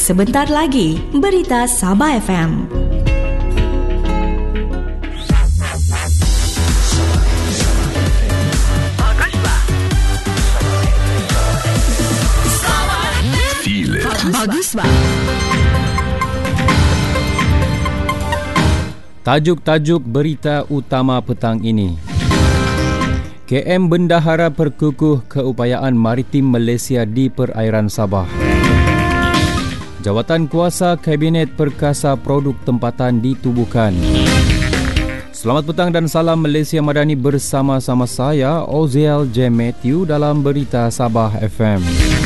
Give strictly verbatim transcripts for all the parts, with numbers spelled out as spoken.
Sebentar lagi, Berita Sabah F M. Baguslah. Tajuk-tajuk berita utama petang ini. K M Bendahara perkukuh keupayaan maritim Malaysia di perairan Sabah. Jawatan kuasa Kabinet Perkasa Produk Tempatan ditubuhkan. Selamat petang dan salam Malaysia Madani bersama-sama saya, Oziel J. Matthew dalam Berita Sabah F M.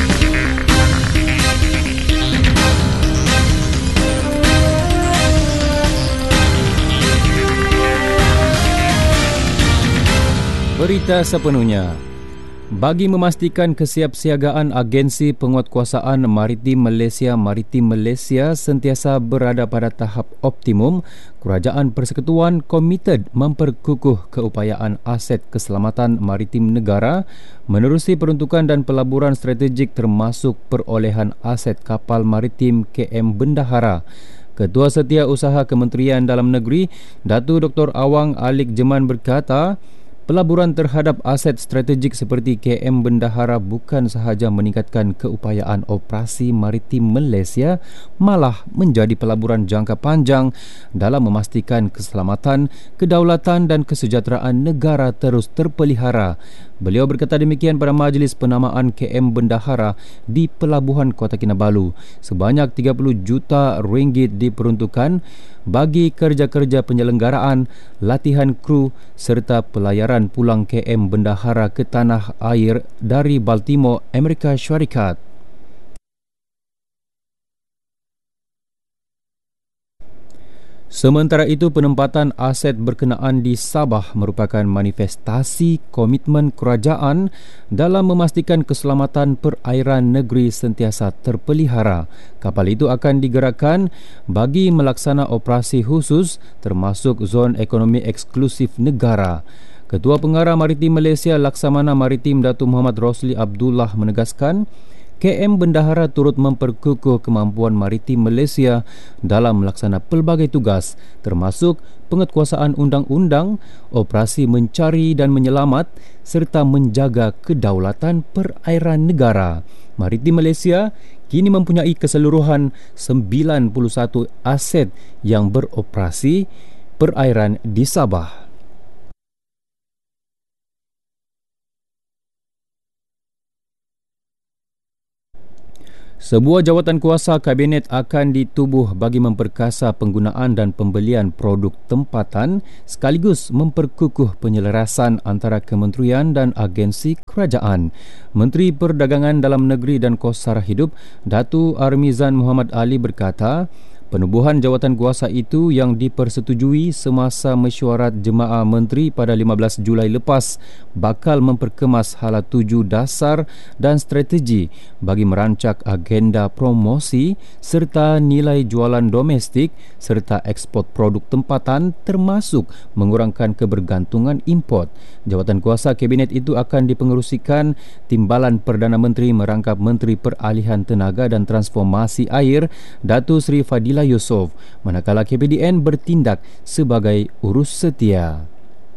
Berita sepenuhnya. Bagi memastikan kesiapsiagaan Agensi Penguatkuasaan Maritim Malaysia Maritim Malaysia sentiasa berada pada tahap optimum, Kerajaan Persekutuan komited memperkukuh keupayaan aset keselamatan maritim negara menerusi peruntukan dan pelaburan strategik termasuk perolehan aset kapal maritim K M Bendahara. Ketua Setiausaha Kementerian Dalam Negeri, Datuk Doktor Awang Alik Jeman berkata, pelaburan terhadap aset strategik seperti K M Bendahara bukan sahaja meningkatkan keupayaan operasi maritim Malaysia, malah menjadi pelaburan jangka panjang dalam memastikan keselamatan, kedaulatan dan kesejahteraan negara terus terpelihara. Beliau berkata demikian pada majlis penamaan K M Bendahara di Pelabuhan Kota Kinabalu. Sebanyak tiga puluh juta ringgit diperuntukkan bagi kerja-kerja penyelenggaraan, latihan kru serta pelayaran pulang K M Bendahara ke tanah air dari Baltimore, Amerika Syarikat. Sementara itu, penempatan aset berkenaan di Sabah merupakan manifestasi komitmen kerajaan dalam memastikan keselamatan perairan negeri sentiasa terpelihara. Kapal itu akan digerakkan bagi melaksana operasi khusus termasuk zon ekonomi eksklusif negara. Ketua Pengarah Maritim Malaysia Laksamana Maritim Datuk Muhammad Rosli Abdullah menegaskan, K M Bendahara turut memperkukuh kemampuan maritim Malaysia dalam melaksana pelbagai tugas termasuk penguatkuasaan undang-undang, operasi mencari dan menyelamat serta menjaga kedaulatan perairan negara. Maritim Malaysia kini mempunyai keseluruhan sembilan puluh satu aset yang beroperasi perairan di Sabah. Sebuah jawatan kuasa Kabinet akan ditubuh bagi memperkasa penggunaan dan pembelian produk tempatan sekaligus memperkukuh penyelarasan antara kementerian dan agensi kerajaan. Menteri Perdagangan Dalam Negeri dan Kos Sara Hidup, Datuk Armizan Muhammad Ali berkata, penubuhan jawatan kuasa itu yang dipersetujui semasa mesyuarat Jemaah Menteri pada lima belas Julai lepas bakal memperkemas hala tuju dasar dan strategi bagi merancak agenda promosi serta nilai jualan domestik serta ekspor produk tempatan termasuk mengurangkan kebergantungan import. Jawatan kuasa Kabinet itu akan dipengerusikan Timbalan Perdana Menteri merangkap Menteri Peralihan Tenaga dan Transformasi Air Datuk Seri Fadila Yusof, manakala K P D N bertindak sebagai urus setia.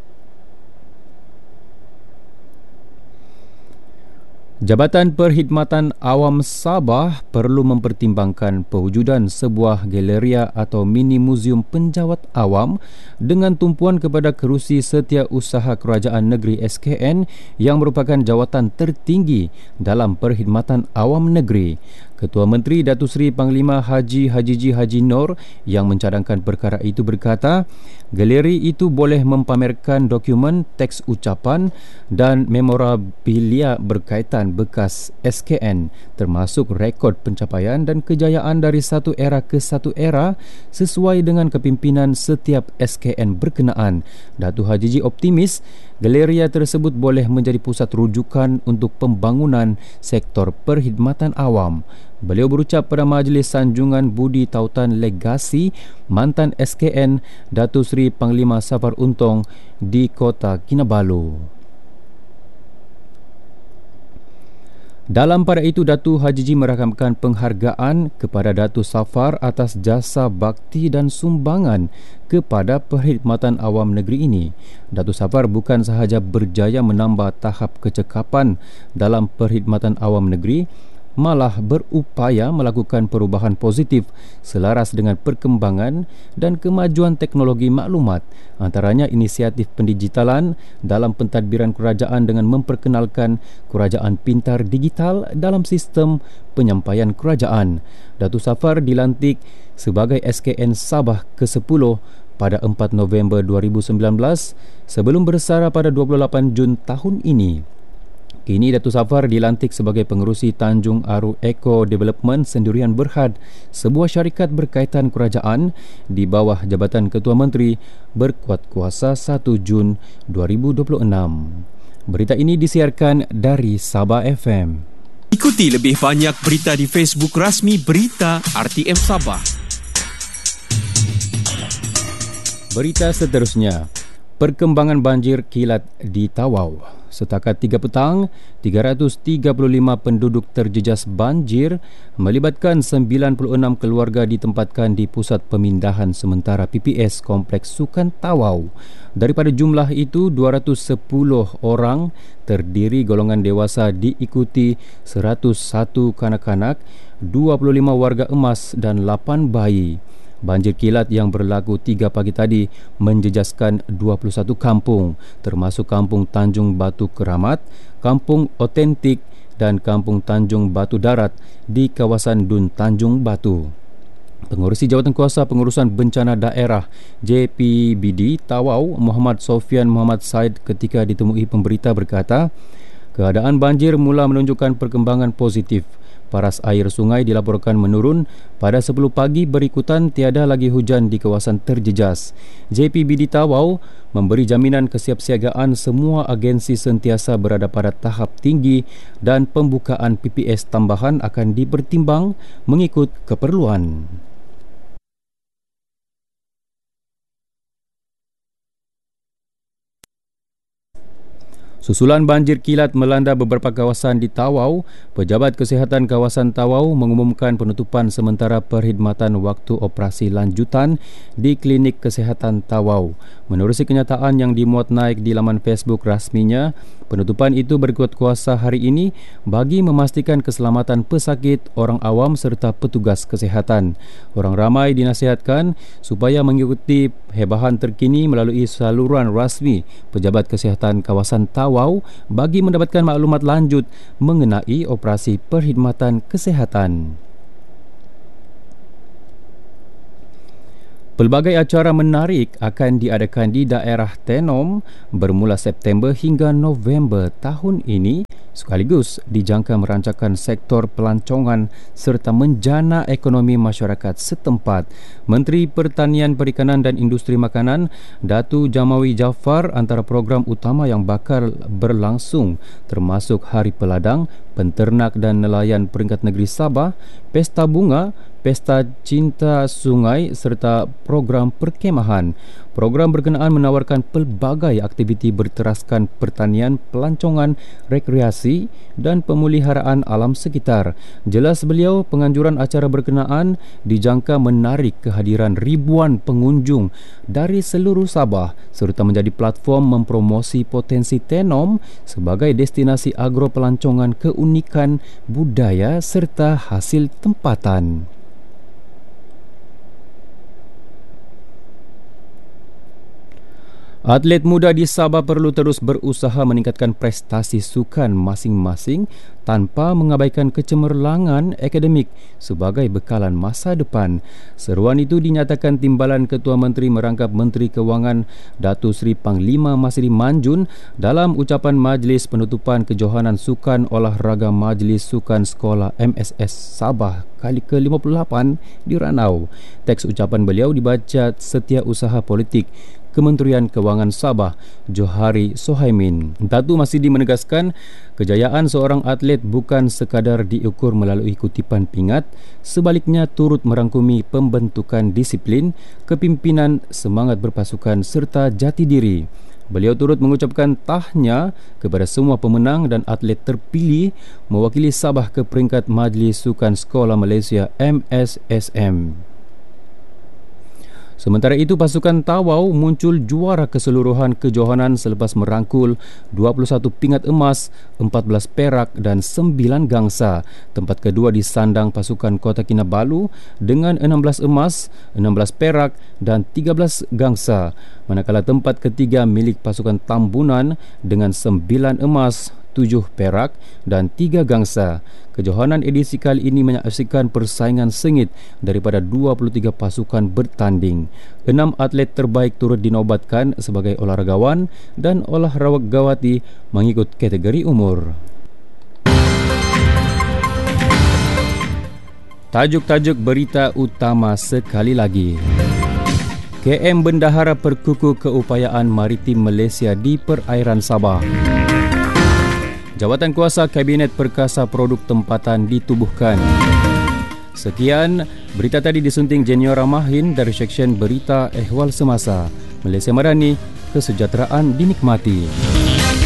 Jabatan Perkhidmatan Awam Sabah perlu mempertimbangkan pewujudan sebuah galeria atau mini muzium penjawat awam dengan tumpuan kepada kerusi Setiausaha Kerajaan Negeri S K N yang merupakan jawatan tertinggi dalam perkhidmatan awam negeri. Ketua Menteri Datuk Seri Panglima Haji Hajiji Haji Nur yang mencadangkan perkara itu berkata, galeri itu boleh mempamerkan dokumen, teks ucapan dan memorabilia berkaitan bekas S K N termasuk rekod pencapaian dan kejayaan dari satu era ke satu era sesuai dengan kepimpinan setiap S K N berkenaan. Datuk Hajiji optimis galeria tersebut boleh menjadi pusat rujukan untuk pembangunan sektor perkhidmatan awam. Beliau berucap pada Majlis Sanjungan Budi Tautan Legasi mantan S K N Datuk Seri Panglima Safar Untong di Kota Kinabalu. Dalam pada itu, Datuk Haji G merakamkan penghargaan kepada Datuk Safar atas jasa bakti dan sumbangan kepada perkhidmatan awam negeri ini. Datuk Safar bukan sahaja berjaya menambah tahap kecekapan dalam perkhidmatan awam negeri, malah berupaya melakukan perubahan positif selaras dengan perkembangan dan kemajuan teknologi maklumat, antaranya inisiatif pendigitalan dalam pentadbiran kerajaan dengan memperkenalkan kerajaan pintar digital dalam sistem penyampaian kerajaan. Datuk Safar dilantik sebagai S K N Sabah ke sepuluh pada empat November dua ribu sembilan belas sebelum bersara pada dua puluh lapan Jun tahun ini. Kini Datuk Safar dilantik sebagai pengerusi Tanjung Aru Eco Development Sendirian Berhad, sebuah syarikat berkaitan kerajaan di bawah Jabatan Ketua Menteri berkuat kuasa satu Jun dua ribu dua puluh enam. Berita ini disiarkan dari Sabah F M. Ikuti lebih banyak berita di Facebook rasmi Berita R T M Sabah. Berita seterusnya, perkembangan banjir kilat di Tawau. Setakat tiga petang, tiga ratus tiga puluh lima penduduk terjejas banjir melibatkan sembilan puluh enam keluarga ditempatkan di pusat pemindahan sementara P P S Kompleks Sukan Tawau. Daripada jumlah itu, dua ratus sepuluh orang terdiri golongan dewasa diikuti seratus satu kanak-kanak, dua puluh lima warga emas dan lapan bayi. Banjir kilat yang berlaku tiga pagi tadi menjejaskan dua puluh satu kampung, termasuk Kampung Tanjung Batu Keramat, Kampung Otentik dan Kampung Tanjung Batu Darat di kawasan Dun Tanjung Batu. Pengerusi Jawatankuasa Pengurusan Bencana Daerah J P B D Tawau, Muhammad Sofian Muhammad Said, ketika ditemui pemberita berkata, keadaan banjir mula menunjukkan perkembangan positif. Paras air sungai dilaporkan menurun. Pada sepuluh pagi berikutan tiada lagi hujan di kawasan terjejas. J P B D Tawau memberi jaminan kesiapsiagaan semua agensi sentiasa berada pada tahap tinggi dan pembukaan P P S tambahan akan dipertimbang mengikut keperluan. Susulan banjir kilat melanda beberapa kawasan di Tawau, Pejabat Kesihatan Kawasan Tawau mengumumkan penutupan sementara perkhidmatan waktu operasi lanjutan di Klinik Kesihatan Tawau. Menerusi kenyataan yang dimuat naik di laman Facebook rasminya, penutupan itu berkuat kuasa hari ini bagi memastikan keselamatan pesakit, orang awam serta petugas kesihatan. Orang ramai dinasihatkan supaya mengikuti hebahan terkini melalui saluran rasmi Pejabat Kesihatan Kawasan Tawau bagi mendapatkan maklumat lanjut mengenai operasi perkhidmatan kesihatan. Pelbagai acara menarik akan diadakan di daerah Tenom bermula September hingga November tahun ini, sekaligus dijangka merancakan sektor pelancongan serta menjana ekonomi masyarakat setempat. Menteri Pertanian, Perikanan dan Industri Makanan Datu Jamawi Jaafar, antara program utama yang bakal berlangsung termasuk Hari Peladang, Penternak dan Nelayan Peringkat Negeri Sabah, Pesta Bunga, Pesta Cinta Sungai serta program perkemahan. Program berkenaan menawarkan pelbagai aktiviti berteraskan pertanian, pelancongan, rekreasi dan pemeliharaan alam sekitar. Jelas beliau, penganjuran acara berkenaan dijangka menarik kehadiran ribuan pengunjung dari seluruh Sabah serta menjadi platform mempromosi potensi Tenom sebagai destinasi agro pelancongan keunikan budaya serta hasil tempatan. Atlet muda di Sabah perlu terus berusaha meningkatkan prestasi sukan masing-masing tanpa mengabaikan kecemerlangan akademik sebagai bekalan masa depan. Seruan itu dinyatakan Timbalan Ketua Menteri Merangkap Menteri Kewangan Datuk Seri Panglima Masri Manjun dalam ucapan Majlis Penutupan Kejohanan Sukan Olahraga Majlis Sukan Sekolah M S S Sabah kali ke lima puluh lapan di Ranau. Teks ucapan beliau dibaca Setiausaha Politik Kementerian Kewangan Sabah, Johari Sohaimin. Datu Masidi menegaskan kejayaan seorang atlet bukan sekadar diukur melalui kutipan pingat, sebaliknya turut merangkumi pembentukan disiplin, kepimpinan, semangat berpasukan serta jati diri. Beliau turut mengucapkan tahniah kepada semua pemenang dan atlet terpilih mewakili Sabah ke peringkat Majlis Sukan Sekolah Malaysia M S S M. Sementara itu, pasukan Tawau muncul juara keseluruhan kejohanan selepas merangkul dua puluh satu pingat emas, empat belas perak dan sembilan gangsa. Tempat kedua disandang pasukan Kota Kinabalu dengan enam belas emas, enam belas perak dan tiga belas gangsa. Manakala tempat ketiga milik pasukan Tambunan dengan sembilan emas, tujuh perak dan tiga gangsa. Kejohanan edisi kali ini menyaksikan persaingan sengit daripada dua puluh tiga pasukan bertanding. Enam atlet terbaik turut dinobatkan sebagai olahragawan dan olahragawati mengikut kategori umur. Tajuk-tajuk berita utama sekali lagi. K M Bendahara perkukuh keupayaan maritim Malaysia di perairan Sabah. Jawatan kuasa Kabinet Perkasa Produk Tempatan ditubuhkan. Sekian, berita tadi disunting Jeniora Mahin dari Seksyen Berita Ehwal Semasa. Malaysia Madani, kesejahteraan dinikmati.